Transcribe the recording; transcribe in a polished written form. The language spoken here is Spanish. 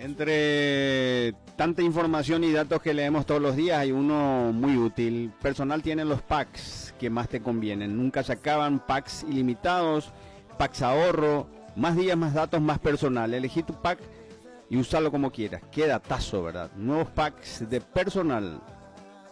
Entre tanta información y datos que leemos todos los días, hay uno muy útil. Personal tiene los packs que más te convienen. Nunca se acaban, packs ilimitados, packs ahorro, más días, más datos, más personal. Elegí tu pack y úsalo como quieras. Qué datazo, ¿verdad? Nuevos packs de Personal.